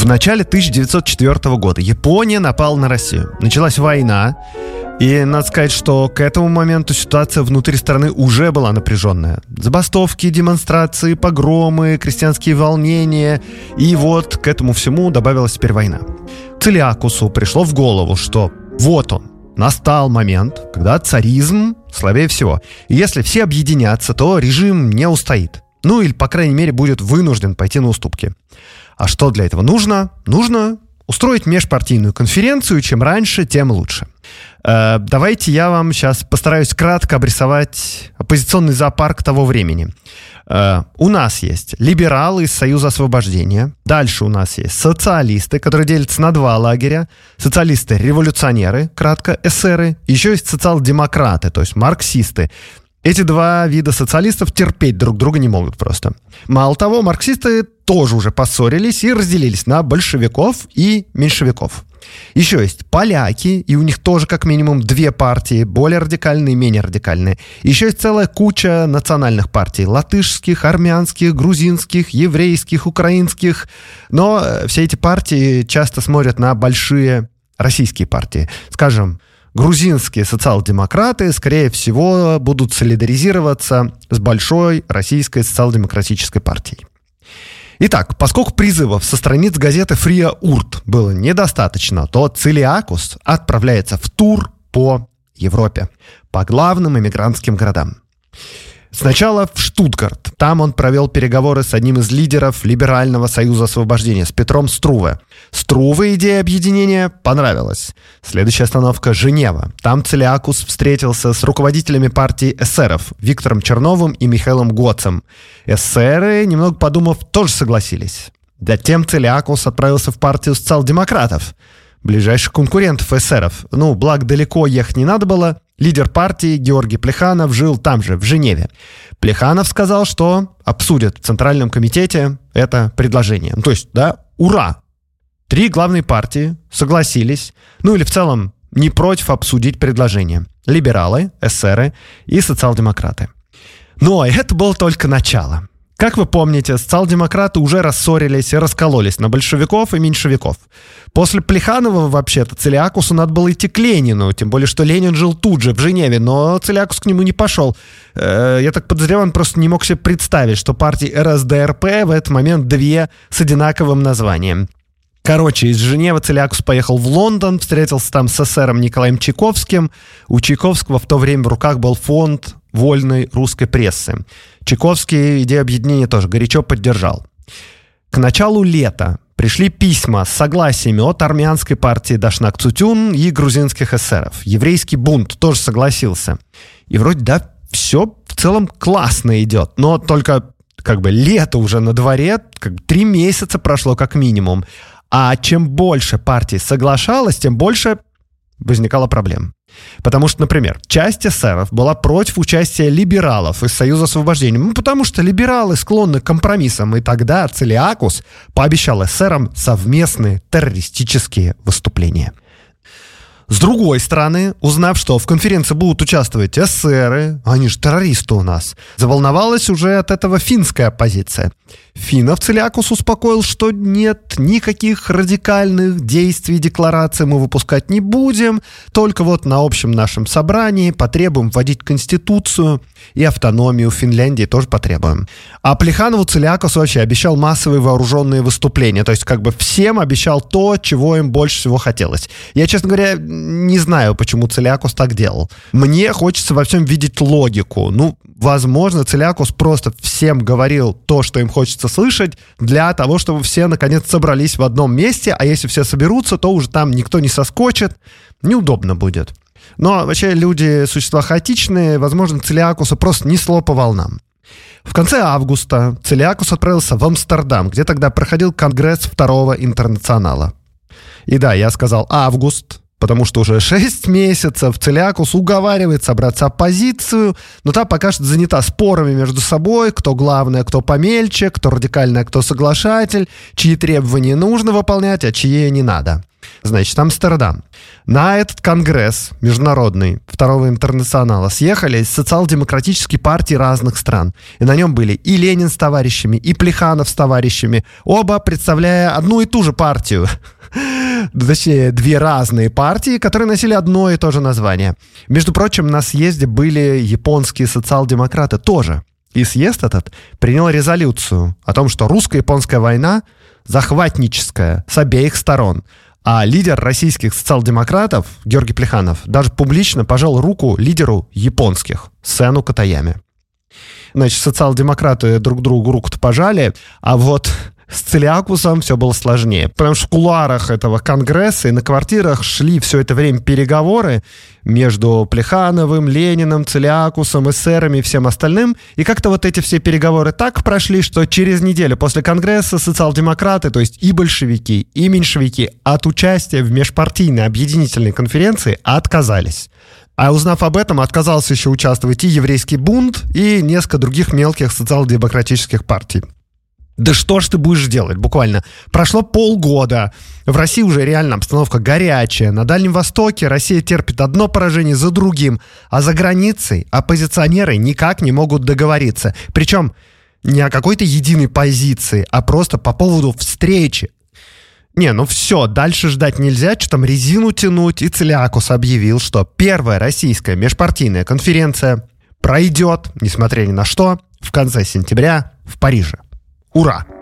начале 1904 года Япония напала на Россию. Началась война. И надо сказать, что к этому моменту ситуация внутри страны уже была напряженная. Забастовки, демонстрации, погромы, крестьянские волнения. И вот к этому всему добавилась теперь война. Целиакусу пришло в голову, что вот он, настал момент, когда царизм слабее всего. И если все объединятся, то режим не устоит. Ну или, по крайней мере, будет вынужден пойти на уступки. А что для этого нужно? Нужно устроить межпартийную конференцию. Чем раньше, тем лучше. Давайте я вам сейчас постараюсь кратко обрисовать оппозиционный зоопарк того времени. У нас есть либералы из Союза освобождения. Дальше у нас есть социалисты, которые делятся на два лагеря. Социалисты-революционеры, кратко эсеры. Еще есть социал-демократы, то есть марксисты. Эти два вида социалистов терпеть друг друга не могут просто. Мало того, марксисты тоже уже поссорились и разделились на большевиков и меньшевиков. Еще есть поляки, и у них тоже как минимум две партии, более радикальные и менее радикальные. Еще есть целая куча национальных партий: латышских, армянских, грузинских, еврейских, украинских. Но все эти партии часто смотрят на большие российские партии. Скажем, грузинские социал-демократы, скорее всего, будут солидаризироваться с большой российской социал-демократической партией. Итак, поскольку призывов со страниц газеты «Фрия Урт» было недостаточно, то Целиакус отправляется в тур по Европе, по главным эмигрантским городам. Сначала в Штутгарт. Там он провел переговоры с одним из лидеров Либерального союза освобождения, с Петром Струве. Струве идея объединения понравилась. Следующая остановка — Женева. Там Целиакус встретился с руководителями партии эсеров Виктором Черновым и Михаилом Гоцем. Эсеры, немного подумав, тоже согласились. Затем Целиакус отправился в партию социал-демократов, ближайших конкурентов эсеров. Благо далеко ехать не надо было. Лидер партии Георгий Плеханов жил там же, в Женеве. Плеханов сказал, что обсудят в Центральном комитете это предложение. То есть, ура! 3 главные партии согласились, или в целом не против обсудить предложение. Либералы, эсеры и социал-демократы. Но это было только начало. Как вы помните, социал-демократы уже рассорились и раскололись на большевиков и меньшевиков. После Плеханова, вообще-то, Целиакусу надо было идти к Ленину, тем более, что Ленин жил тут же, в Женеве, но Целиакус к нему не пошел. Я так подозреваю, он просто не мог себе представить, что партии РСДРП в этот момент 2 с одинаковым названием. Короче, из Женевы Целиакус поехал в Лондон, встретился там с эсером Николаем Чайковским. У Чайковского в то время в руках был фонд вольной русской прессы. Чайковский идею объединения тоже горячо поддержал. К началу лета пришли письма с согласиями от армянской партии Дашнак Цутюн и грузинских эсеров. Еврейский бунт тоже согласился. И вроде, все в целом классно идет, но только лето уже на дворе, 3 месяца прошло как минимум. А чем больше партий соглашалось, тем больше возникало проблем. Потому что, например, часть эсеров была против участия либералов из Союза освобождения. Потому что либералы склонны к компромиссам. И тогда Целиакус пообещал эсерам совместные террористические выступления. С другой стороны, узнав, что в конференции будут участвовать эсеры, они же террористы у нас, заволновалась уже от этого финская оппозиция. Финнов Целиакус успокоил, что нет, никаких радикальных действий, деклараций мы выпускать не будем, только на общем нашем собрании потребуем вводить конституцию и автономию в Финляндии тоже потребуем. А Плеханову Целиакус вообще обещал массовые вооруженные выступления, то есть всем обещал то, чего им больше всего хотелось. Я, честно говоря, не знаю, почему Целиакус так делал. Мне хочется во всем видеть логику. Возможно, Целиакус просто всем говорил то, что им хочется слышать, для того, чтобы все наконец собрались в одном месте, а если все соберутся, то уже там никто не соскочит, неудобно будет. Но вообще люди существа хаотичные, возможно, Целиакуса просто несло по волнам. В конце августа Целиакус отправился в Амстердам, где тогда проходил конгресс Второго интернационала. И я сказал август, потому что уже 6 месяцев Целиакус уговаривает собраться оппозицию, но та пока что занята спорами между собой, кто главное, кто помельче, кто радикальный, кто соглашатель, чьи требования нужно выполнять, а чьи не надо. Значит, Амстердам. На этот конгресс международный Второго интернационала съехались социал-демократические партии разных стран. И на нем были и Ленин с товарищами, и Плеханов с товарищами. Оба представляя одну и ту же партию. Точнее, две разные партии, которые носили одно и то же название. Между прочим, на съезде были японские социал-демократы тоже. И съезд этот принял резолюцию о том, что русско-японская война захватническая с обеих сторон. А лидер российских социал-демократов Георгий Плеханов даже публично пожал руку лидеру японских Сэну Катаяме. Значит, социал-демократы друг другу руку-то пожали, а вот с Целиакусом все было сложнее. Потому что в кулуарах этого конгресса и на квартирах шли все это время переговоры между Плехановым, Лениным, Целиакусом, эсерами и всем остальным. И как-то вот эти все переговоры так прошли, что через неделю после конгресса социал-демократы, то есть и большевики, и меньшевики, от участия в межпартийной объединительной конференции отказались. А узнав об этом, отказался еще участвовать и еврейский бунт, и несколько других мелких социал-демократических партий. Да что ж ты будешь делать, буквально. Прошло полгода. В России уже реально обстановка горячая. На Дальнем Востоке Россия терпит одно поражение за другим. А за границей оппозиционеры никак не могут договориться. Причем не о какой-то единой позиции, а просто по поводу встречи. Не, ну все, дальше ждать нельзя, что там резину тянуть. И Целиакус объявил, что первая российская межпартийная конференция пройдет, несмотря ни на что, в конце сентября в Париже. Ура!